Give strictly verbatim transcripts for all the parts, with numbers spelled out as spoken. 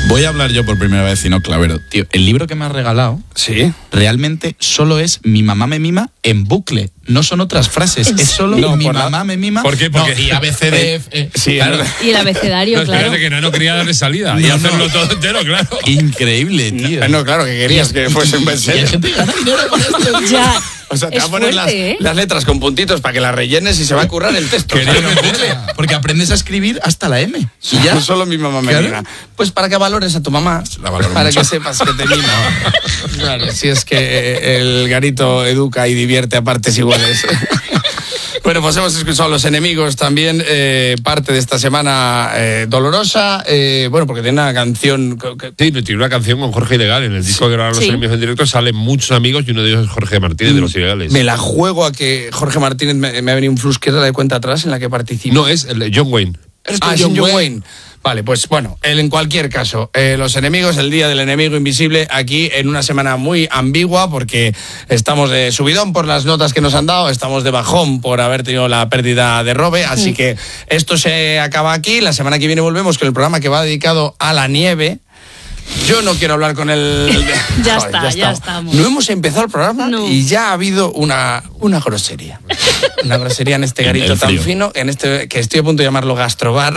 Voy a hablar yo por primera vez, y no Clavero. Tío, el libro que me has regalado, sí, realmente solo es Mi mamá me mima en bucle. No son otras frases, es solo no, Mi por mamá la... me mima. ¿Por qué? Porque no, y A B C D. Eh, sí, claro. Y el abecedario, no, claro. Espérate, que no, no quería darle salida No, y hacerlo no. todo entero, claro. Increíble, tío. No, no, claro, que querías que fuese un Y hay bestseller. gente que gana dinero con esto. Ya. O sea, te Es va a poner fuerte, las, ¿eh? las letras con puntitos para que las rellenes y se va a currar el texto. Quería ¿sabes? meterle. Porque aprendes a escribir hasta la M. Y ya. Solo mi mamá me Claro. mima. Pues para que valores a tu mamá. La valoro para mucho. que sepas que te mima. Claro, si es que el garito educa y divierte a partes iguales. Bueno, pues hemos escuchado a Los Enemigos también, eh, parte de esta semana eh, dolorosa, eh, bueno, porque tiene una canción... Que... Sí, tiene una canción con Jorge Ilegal. En el disco que grabaron Los Sí. Enemigos en directo salen muchos amigos y uno de ellos es Jorge Martínez de Los Ilegales. Me la juego a que Jorge Martínez me, me ha venido un flusquera de cuenta atrás en la que participa. No, es el de John Wayne. Ah, es John Wayne. Wayne. Vale, pues bueno, él en cualquier caso, eh, Los Enemigos, el Día del Enemigo Invisible, aquí en una semana muy ambigua porque estamos de subidón por las notas que nos han dado, estamos de bajón por haber tenido la pérdida de Robe, así sí. que esto se acaba aquí, la semana que viene volvemos con el programa que va dedicado a la nieve. Yo no quiero hablar con el... ya, Joder, está, ya, ya estamos. No hemos empezado el programa no. y ya ha habido una, una grosería. Una grosería en este garito tan fino, en este que estoy a punto de llamarlo gastrobar.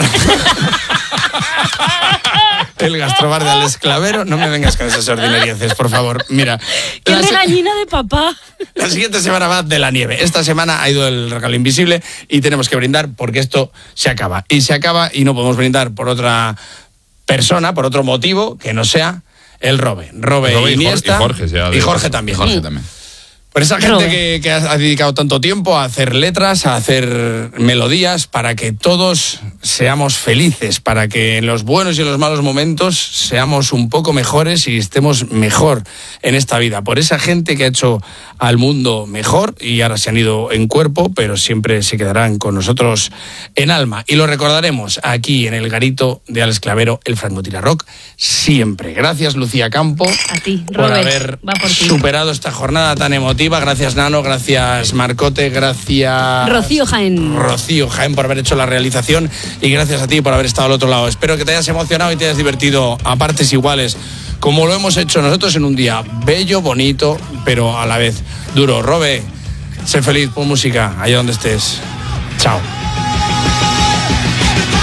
El gastrobar de Alex Clavero. No me vengas con esas ordinarieces, por favor. Mira. ¡Qué regañina de papá! La siguiente semana va de la nieve. Esta semana ha ido el regalo invisible y tenemos que brindar porque esto se acaba. Y se acaba y no podemos brindar por otra persona, por otro motivo que no sea el Robe. Robe, Robe y Iniesta. Y Jorge, ya y Jorge también. Jorge también. Por esa gente que, que ha dedicado tanto tiempo a hacer letras, a hacer melodías, para que todos seamos felices, para que en los buenos y en los malos momentos seamos un poco mejores y estemos mejor en esta vida. Por esa gente que ha hecho al mundo mejor y ahora se han ido en cuerpo, pero siempre se quedarán con nosotros en alma. Y lo recordaremos aquí en el garito de Alex Clavero, el Francotira Rock, siempre. Gracias, Lucía Campo, a ti, por Robert, haber va por ti. superado esta jornada tan emotiva. Gracias, Nano, gracias, Marcote, gracias... Rocío Jaén. Rocío Jaén por haber hecho la realización y gracias a ti por haber estado al otro lado. Espero que te hayas emocionado y te hayas divertido a partes iguales, como lo hemos hecho nosotros en un día bello, bonito, pero a la vez duro. Robe, sé feliz, pon música, allá donde estés. Chao.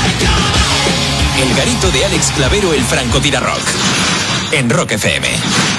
El garito de Alex Clavero, el Francotira Rock, en Rock F M.